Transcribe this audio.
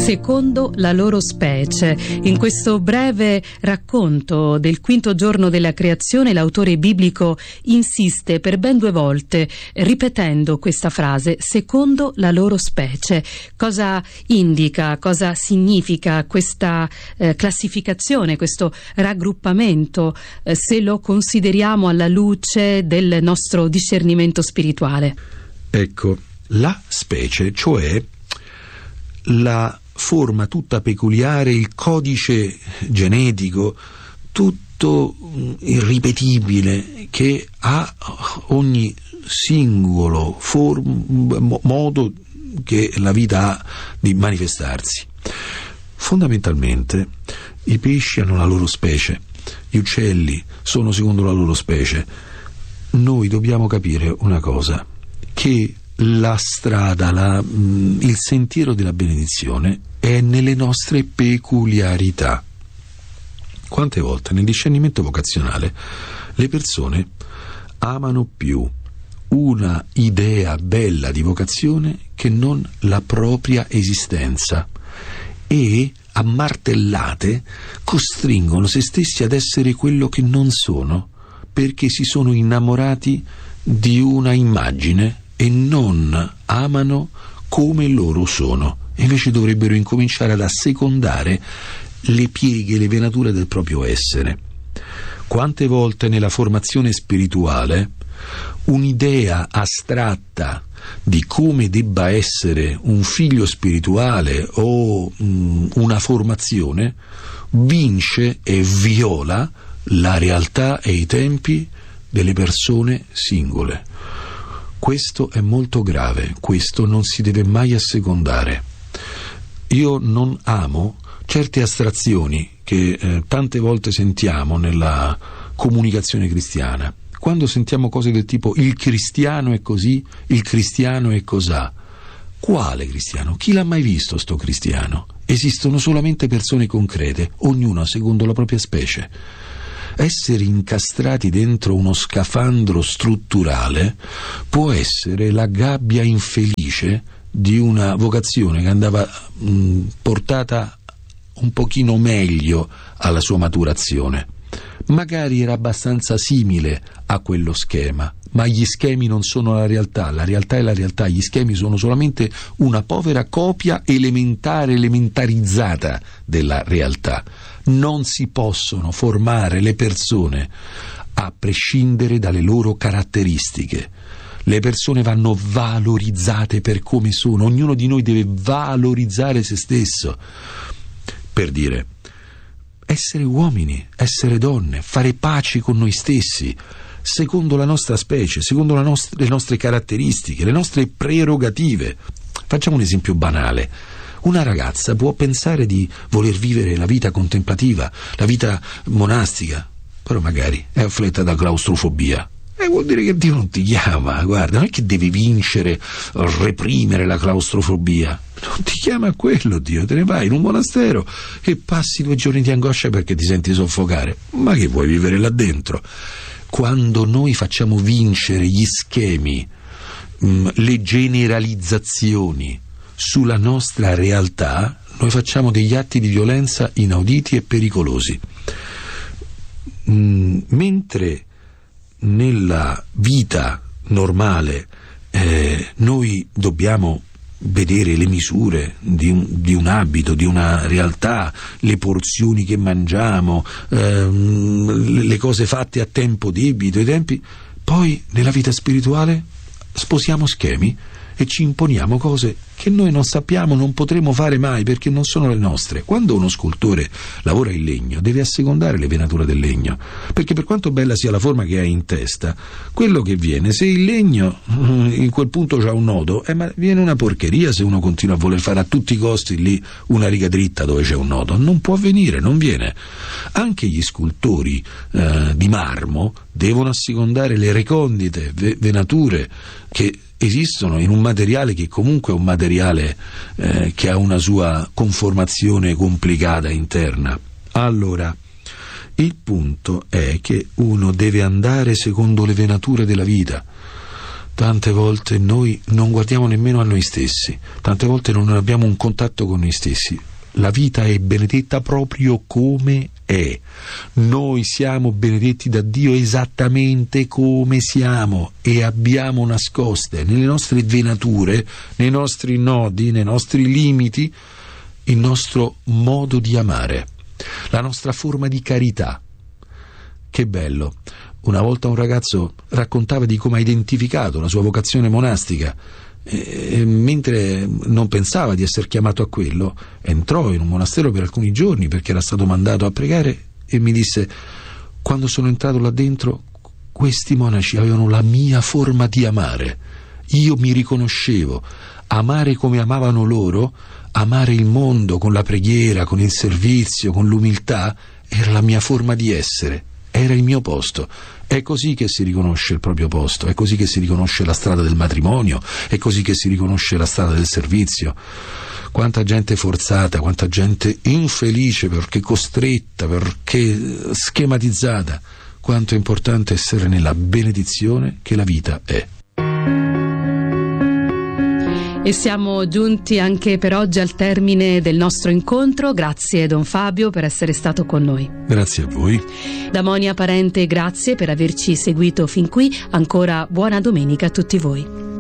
secondo la loro specie. In questo breve racconto del quinto giorno della creazione, l'autore biblico insiste per ben 2 volte, ripetendo questa frase, secondo la loro specie. Cosa indica, cosa significa questa classificazione, questo raggruppamento, se lo consideriamo alla luce del nostro discernimento spirituale? Ecco, la specie, cioè la forma tutta peculiare, il codice genetico tutto irripetibile che ha ogni singolo modo che la vita ha di manifestarsi. Fondamentalmente i pesci hanno la loro specie, gli uccelli sono secondo la loro specie. Noi dobbiamo capire una cosa, che la strada, il sentiero della benedizione è nelle nostre peculiarità. Quante volte nel discernimento vocazionale le persone amano più una idea bella di vocazione che non la propria esistenza e a martellate costringono se stessi ad essere quello che non sono, perché si sono innamorati di una immagine e non amano come loro sono, e invece dovrebbero incominciare ad assecondare le pieghe, le venature del proprio essere. Quante volte nella formazione spirituale un'idea astratta di come debba essere un figlio spirituale o una formazione vince e viola la realtà e i tempi delle persone singole. Questo è molto grave, questo non si deve mai assecondare. Io non amo certe astrazioni che tante volte sentiamo nella comunicazione cristiana. Quando sentiamo cose del tipo il cristiano è così, il cristiano è cosà. Quale cristiano? Chi l'ha mai visto sto cristiano? Esistono solamente persone concrete, ognuna secondo la propria specie. Essere incastrati dentro uno scafandro strutturale può essere la gabbia infelice di una vocazione che andava portata un pochino meglio alla sua maturazione. Magari era abbastanza simile a quello schema, ma gli schemi non sono la realtà è la realtà, gli schemi sono solamente una povera copia elementarizzata della realtà. Non si possono formare le persone a prescindere dalle loro caratteristiche. Le persone vanno valorizzate per come sono, ognuno di noi deve valorizzare se stesso. Per dire, essere uomini, essere donne, fare pace con noi stessi, secondo la nostra specie, secondo le nostre caratteristiche, le nostre prerogative. Facciamo un esempio banale. Una ragazza può pensare di voler vivere la vita contemplativa, la vita monastica, però magari è afflitta da claustrofobia. Vuol dire che Dio non ti chiama, guarda, non è che devi vincere, reprimere la claustrofobia. Non ti chiama a quello Dio, te ne vai in un monastero e passi 2 giorni di angoscia perché ti senti soffocare. Ma che vuoi vivere là dentro? Quando noi facciamo vincere gli schemi, le generalizzazioni sulla nostra realtà, noi facciamo degli atti di violenza inauditi e pericolosi. Mentre nella vita normale noi dobbiamo vedere le misure di un abito, di una realtà, le porzioni che mangiamo, le cose fatte a tempo debito, i tempi. Poi nella vita spirituale sposiamo schemi e ci imponiamo cose che noi non sappiamo, non potremo fare mai perché non sono le nostre. Quando uno scultore lavora il legno deve assecondare le venature del legno, perché per quanto bella sia la forma che hai in testa, quello che viene, se il legno in quel punto c'ha un nodo, ma viene una porcheria se uno continua a voler fare a tutti i costi lì una riga dritta dove c'è un nodo. Non può avvenire, non viene. Anche gli scultori di marmo devono assecondare le recondite venature che esistono in un materiale che comunque è un materiale che ha una sua conformazione complicata interna. Allora, il punto è che uno deve andare secondo le venature della vita. tante volte noi non guardiamo nemmeno a noi stessi, tante volte non abbiamo un contatto con noi stessi. La vita è benedetta proprio come è. Noi siamo benedetti da Dio esattamente come siamo e abbiamo nascoste nelle nostre venature, nei nostri nodi, nei nostri limiti, il nostro modo di amare, la nostra forma di carità. Che bello! Una volta un ragazzo raccontava di come ha identificato la sua vocazione monastica. Mentre non pensava di essere chiamato a quello, entrò in un monastero per alcuni giorni perché era stato mandato a pregare e mi disse: quando sono entrato là dentro, questi monaci avevano la mia forma di amare. Io mi riconoscevo, amare come amavano loro, amare il mondo con la preghiera, con il servizio, con l'umiltà, era la mia forma di essere, era il mio posto. È così che si riconosce il proprio posto, è così che si riconosce la strada del matrimonio, è così che si riconosce la strada del servizio. Quanta gente forzata, quanta gente infelice perché costretta, perché schematizzata. Quanto è importante essere nella benedizione che la vita è. E siamo giunti anche per oggi al termine del nostro incontro. Grazie Don Fabio per essere stato con noi. Grazie a voi. Da Monia Parente, grazie per averci seguito fin qui. Ancora buona domenica a tutti voi.